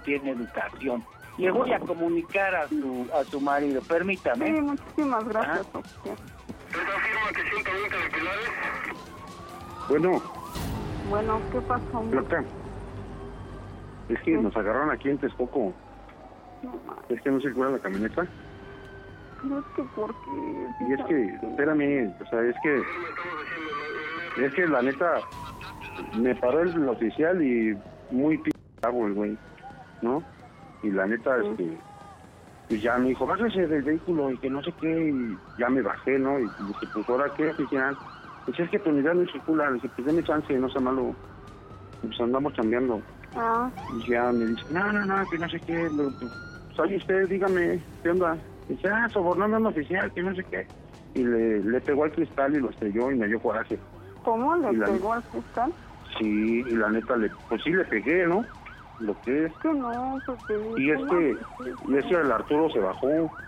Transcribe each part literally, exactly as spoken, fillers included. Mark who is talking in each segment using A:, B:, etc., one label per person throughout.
A: tiene educación. Le voy a comunicar a su a su marido, permítame.
B: Sí, muchísimas gracias, ¿Ah? oficial.
C: Bueno.
B: Bueno, ¿qué pasó?
C: Loca. Es que ¿Sí? nos agarraron aquí en Texcoco. No, es que no circula la camioneta.
B: No es que porque...
C: Y es que, espérame, o sea, es que... Es que la neta, me paró el oficial y muy p***avo el güey, ¿no? Y la neta, sí. este... Pues ya me dijo, bájese del vehículo y que no sé qué, y ya me bajé, ¿no? Y dije, pues, ¿ahora qué, oficial? Pues es que tu unidad no circula, le dije, pues denme chance, no sea malo. Pues andamos cambiando.
B: Ah.
C: Y ya me dice, no, no, no, que no sé qué, lo, pues, oye usted, dígame, ¿qué onda? Y dice, ah, sobornando a un oficial, que no sé qué. Y le, le pegó al cristal y lo estrelló y me dio coraje.
B: ¿Cómo le
C: la,
B: pegó al cristal?
C: Sí, y la neta, le, pues sí le pegué, ¿no? Lo que es.
B: Que no, porque...
C: Y es que, y es que el Arturo se bajó.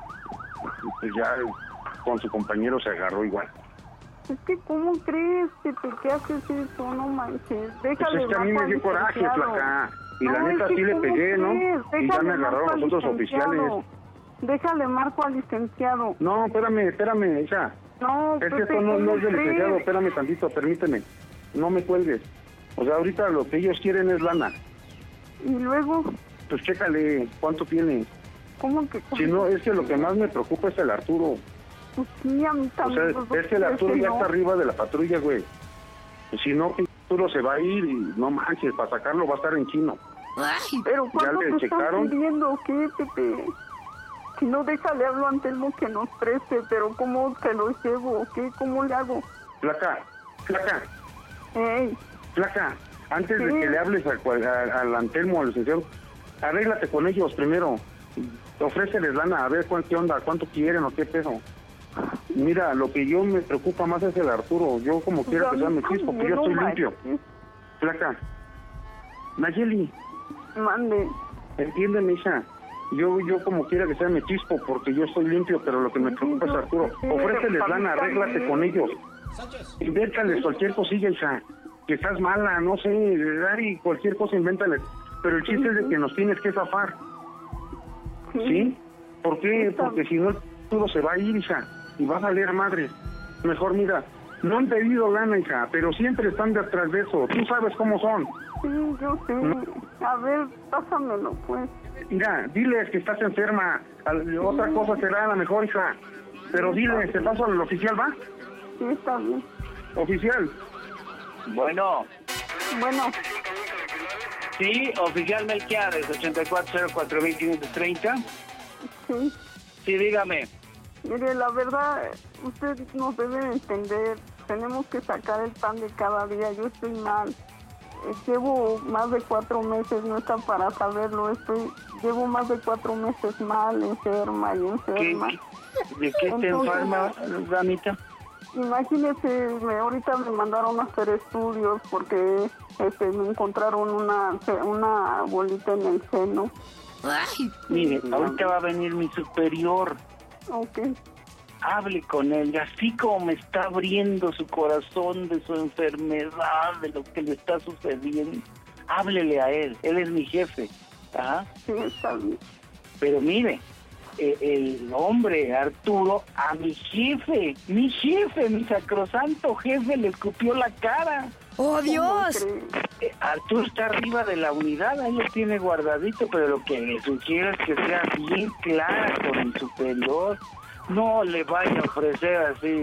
C: Y pues ya con su compañero se agarró igual.
B: Es que, ¿cómo crees que te qué haces eso? No manches. Déjale.
C: Pues es que a mí me dio coraje, flaca. Y no, la neta es que sí le pegué, ¿no? Y ya me agarraron los otros oficiales.
B: Déjale marco al licenciado.
C: No, espérame, espérame, hija.
B: No,
C: es que esto no, no es del licenciado, espérame tantito, permíteme. No me cuelgues. O sea, ahorita lo que ellos quieren es lana.
B: ¿Y luego?
C: Pues chécale, ¿cuánto tiene?
B: ¿Cómo que?
C: Si no, es que lo que más me preocupa es el Arturo.
B: Pues sí, a mí también.
C: O sea, es que el Arturo ya no. está arriba de la patrulla, güey. Pues si no, el Arturo se va a ir y no manches, para sacarlo va a estar en chino.
B: Ay, pero ¿cuánto te checaron? Están pidiendo? ¿Qué, Pepe? Si no, déjale hablo a Antelmo que nos preste, pero ¿cómo se lo llevo? ¿Qué? ¿Cómo le hago?
C: Flaca, flaca.
B: Ey.
C: Flaca, antes
B: ¿Sí?
C: de que le hables al Antelmo, al licenciado, arréglate con ellos primero. Ofréceles lana, a ver qué onda, cuánto quieren o qué peso. Mira, lo que yo me preocupa más es el Arturo. Yo como pues quiera que sea me chispo, porque yo estoy limpio. ¿Sí? Flaca. Nayeli.
B: Mande.
C: Entiéndeme, hija. Yo yo como quiera que sea me chispo, porque yo estoy limpio, pero lo que me preocupa es Arturo. Ofréceles lana, arréglate con ellos. Invéntales cualquier cosilla, hija. Que estás mala, no sé, y cualquier cosa invéntales. Pero el chiste es de que nos tienes que zafar. ¿Sí? ¿Sí? ¿Por qué? Porque si no, todo se va a ir, hija, y va a salir a madre. Mejor, mira, no han pedido lana, hija, pero siempre están detrás de eso. Tú sabes cómo son.
B: Sí, yo sé. ¿No? A ver, pásamelo, pues.
C: Mira, diles que estás enferma. Otra sí. cosa será a la mejor, hija. Pero sí, diles, ¿te paso al oficial, va?
B: Sí, está bien.
C: Oficial.
A: Bueno.
B: Bueno.
A: Sí, oficial Melquiades, ochenta y cuatro cero cuatro mil quinientos treinta.
B: Sí.
A: Sí, dígame.
B: Mire, la verdad, usted nos debe entender. Tenemos que sacar el pan de cada día. Yo estoy mal. Eh, llevo más de cuatro meses, no está para saberlo. Estoy, llevo más de cuatro meses mal, enferma y enferma.
A: ¿Qué, ¿De qué te enferma, damita?
B: Imagínese, me, ahorita me mandaron a hacer estudios porque este, me encontraron una, una bolita en el seno.
A: Ay, mire, ahorita va a venir mi superior.
B: Ok.
A: Hable con él, así como me está abriendo su corazón de su enfermedad, de lo que le está sucediendo. Háblele a él, él es mi jefe. ¿Ah?
B: Sí, está bien.
A: Pero mire, eh, el hombre, Arturo, a mi jefe, mi jefe, mi sacrosanto jefe, le escupió la cara.
D: ¡Oh, Dios!
A: Eh, Arturo está arriba de la unidad, ahí lo tiene guardadito, pero lo que le sugiero es que sea bien clara con el superior. No le vaya a ofrecer así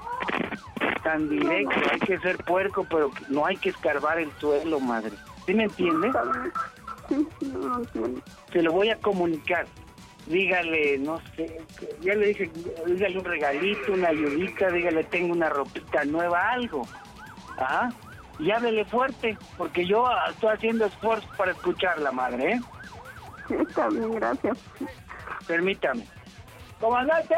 A: tan directo, hay que ser puerco, pero no hay que escarbar el suelo, madre. ¿Sí me entiende?
B: Sí, sí, no lo entiendo.
A: Se lo voy a comunicar. Dígale, no sé, ya le dije, dígale un regalito, una ayudita, dígale tengo una ropita nueva, algo. ¿Ah? Y háblele fuerte, porque yo estoy haciendo esfuerzo para escucharla, madre, ¿eh?
B: Sí, está bien, gracias.
A: Permítame. ¡Comandante!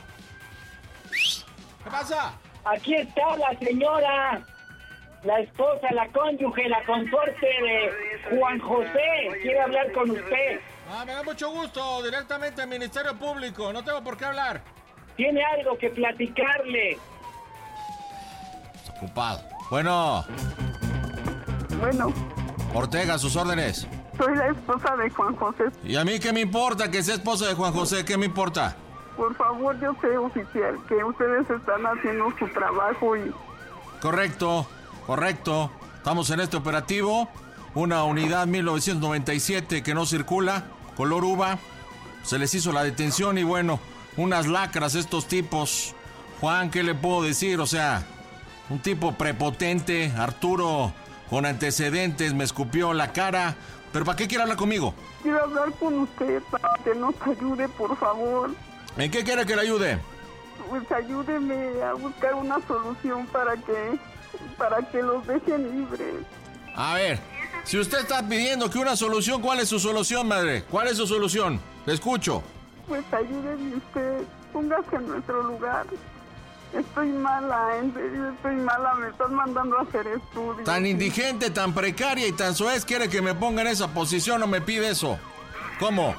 E: ¿Qué pasa?
A: Aquí está la señora, la esposa, la cónyuge, la consorte de Juan José. Quiere hablar con usted.
E: Ah, me da mucho gusto, directamente al Ministerio Público. No tengo por qué hablar.
A: Tiene algo que platicarle.
E: Ocupado. Bueno.
B: Bueno.
E: Ortega, sus órdenes.
B: Soy la esposa de Juan José.
E: ¿Y a mí qué me importa que sea esposa de Juan José? ¿Qué me importa?
B: Por favor, yo sé, oficial, que ustedes están haciendo su trabajo y...
E: Correcto, correcto. Estamos en este operativo. Una unidad mil novecientos noventa y siete que no circula, color uva. Se les hizo la detención y bueno, unas lacras estos tipos. Juan, ¿qué le puedo decir? O sea, un tipo prepotente, Arturo, con antecedentes, me escupió la cara. ¿Pero para qué quiere hablar conmigo?
B: Quiero hablar con usted para que nos ayude, por favor.
E: ¿En qué quiere que le ayude?
B: Pues ayúdeme a buscar una solución para que, para que los dejen libres.
E: A ver, si usted está pidiendo que una solución, ¿cuál es su solución, madre? ¿Cuál es su solución? Le escucho.
B: Pues ayúdeme usted, póngase en nuestro lugar. Estoy mala, en serio, estoy mala, me están mandando a hacer estudios.
E: Tan indigente, tan precaria y tan soez, ¿quiere que me ponga en esa posición o me pide eso? ¿Cómo?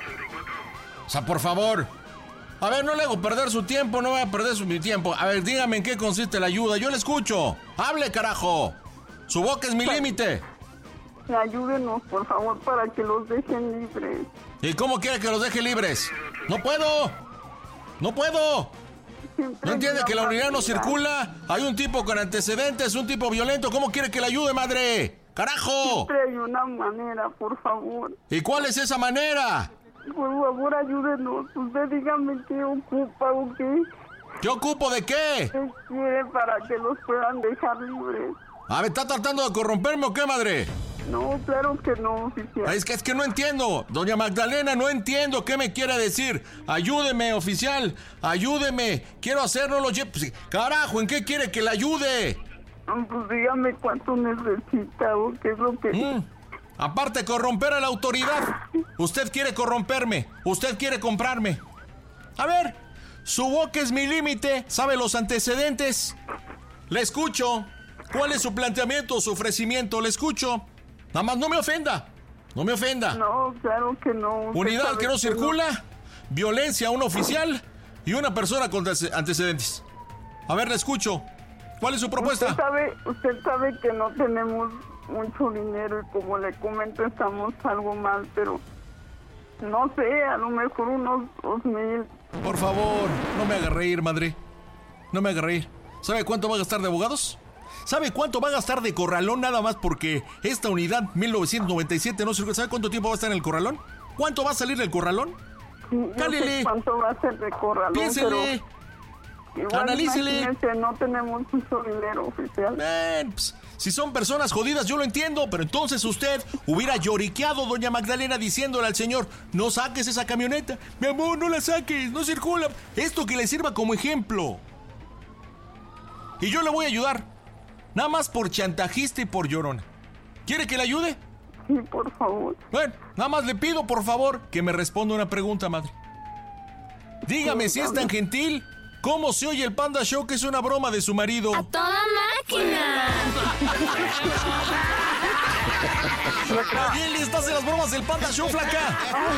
E: O sea, por favor. A ver, no le hago perder su tiempo, no voy a perder su, mi tiempo. A ver, dígame en qué consiste la ayuda, yo le escucho. ¡Hable, carajo! Su boca es mi límite.
B: Ayúdenos, por favor, para que los dejen libres.
E: ¿Y cómo quiere que los deje libres? ¡No puedo! ¡No puedo!
B: Siempre
E: ¿No entiende que la unidad no
B: manera.
E: circula? Hay un tipo con antecedentes, un tipo violento. ¿Cómo quiere que le ayude, madre? ¡Carajo!
B: Siempre hay una manera, por favor.
E: ¿Y cuál es esa manera?
B: Por favor, ayúdenos. Usted dígame qué ocupa o qué,
E: ¿Qué ocupo de qué?
B: qué quiere para que los puedan dejar libres.
E: A ver, ¿está tratando de corromperme o qué, madre?
B: No, claro que no, oficial.
E: Es que, es que no entiendo. Doña Magdalena, no entiendo qué me quiere decir. Ayúdeme, oficial. Ayúdeme. Quiero hacerlo. Los... Pues, carajo, ¿en qué quiere que le ayude?
B: Pues dígame cuánto necesita o qué es lo que...
E: Mm. Aparte de corromper a la autoridad, usted quiere corromperme, usted quiere comprarme. A ver, su boca es mi límite, ¿sabe los antecedentes? Le escucho. ¿Cuál es su planteamiento, su ofrecimiento? Le escucho. Nada más no me ofenda, no me ofenda.
B: No, claro que no. Usted
E: Unidad
B: sabe
E: que no circula, violencia a un oficial y una persona con antecedentes. A ver, le escucho. ¿Cuál es su propuesta?
B: Usted sabe, usted sabe que no tenemos mucho dinero y como le comento estamos algo mal, pero no sé, a lo mejor unos dos mil.
E: Por favor, no me haga reír, madre. No me haga reír. ¿Sabe cuánto va a gastar de abogados? ¿Sabe cuánto va a gastar de corralón nada más porque esta unidad mil novecientos noventa y siete no sirve? ¿Sabe cuánto tiempo va a estar en el corralón? ¿Cuánto va a salir del corralón?
B: Sí, yo
E: Cálele.
B: sé cuánto va a ser de corralón,
E: Piénsele.
B: pero igual
E: Analícele.
B: imagínese, no tenemos mucho dinero, oficial.
E: Eh, pues, si son personas jodidas, yo lo entiendo, pero entonces usted hubiera lloriqueado, doña Magdalena, diciéndole al señor, no saques esa camioneta. Mi amor, no la saques, no circula. Esto que le sirva como ejemplo. Y yo le voy a ayudar. Nada más por chantajista y por llorona. ¿Quiere que le ayude?
B: Sí, por favor.
E: Bueno, nada más le pido, por favor, que me responda una pregunta, madre. Dígame si es tan gentil, ¿cómo se oye el Panda Show que es una broma de su marido?
D: ¡A toda máquina!
E: Nayeli, estás en las bromas del Panda Show, flaca.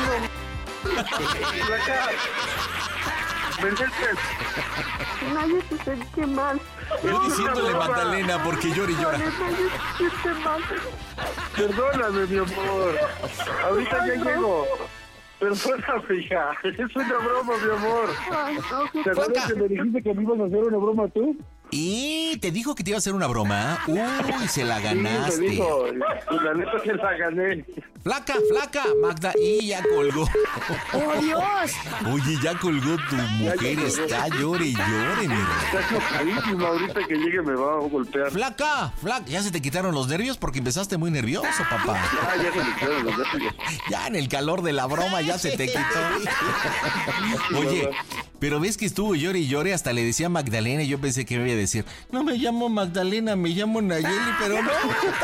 B: Nadie se siente mal.
E: Yo diciéndole Magdalena porque llora y llora.
B: Nadie se siente mal.
C: Perdóname, mi amor. Ahorita ya llego. Perdóname, hija. Es una broma, mi amor.
B: Ay, no,
C: ¿Te acuerdas que me dijiste que me ibas a hacer una broma tú?
E: ¿Y te dijo que te iba a hacer una broma? Uy, se la
C: Sí, me
E: ganaste.
C: dijo. Y la neta que la gané.
E: Flaca, flaca, Magda. Y ya colgó.
D: ¡Oh, Dios!
E: Oye, ya colgó tu mujer. Está llore y llore, mira.
C: Está enojadísima. Ahorita que llegue me va a golpear.
E: Flaca, flaca. ¿Ya se te quitaron los nervios? Porque empezaste muy nervioso, papá.
C: Ah, ya se me quedaron los nervios.
E: Ya en el calor de la broma ya se te quitó. Oye, pero ves que estuvo llore y llore, hasta le decía Magdalena y yo pensé que me iba a decir, no me llamo Magdalena, me llamo Nayeli, pero no.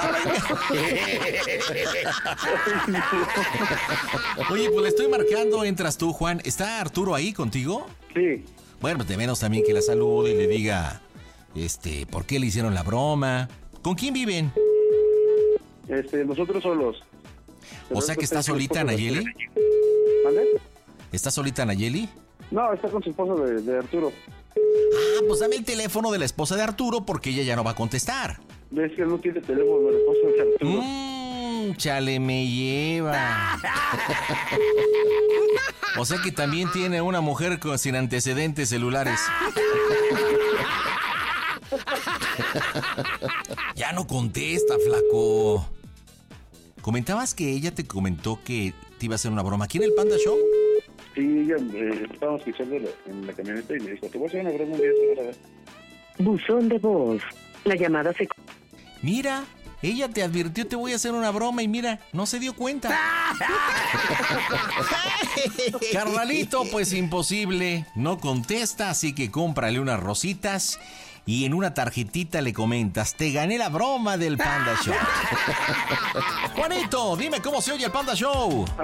E: Oye, pues le estoy marcando, entras tú, Juan. ¿Está Arturo ahí contigo?
C: Sí.
E: Bueno, pues de menos también que la salude y le diga, este, ¿por qué le hicieron la broma? ¿Con quién viven?
C: Este, nosotros solos.
E: O sea que está solita Nayeli.
C: ¿Vale?
E: ¿Está solita Nayeli?
C: No, está con su esposo de, de Arturo.
E: Ah, pues dame el teléfono de la esposa de Arturo porque ella ya no va a contestar.
C: Ves que no tiene teléfono de la esposa de Arturo.
E: Mmm, Mmm, chale, me lleva. O sea que también tiene una mujer con, sin antecedentes celulares. Ya no contesta, flaco. Comentabas que ella te comentó que te iba a hacer una broma. ¿Aquí en el Panda Show?
C: Sí, ella, eh, estábamos escuchando en la camioneta y me dijo, te voy a hacer una broma un día, a ver.
F: Buzón de voz. La llamada se...
E: Mira, ella te advirtió, te voy a hacer una broma y mira, no se dio cuenta. Carnalito, pues imposible. No contesta, así que cómprale unas rositas y en una tarjetita le comentas, te gané la broma del Panda Show. Juanito, dime cómo se oye el Panda Show.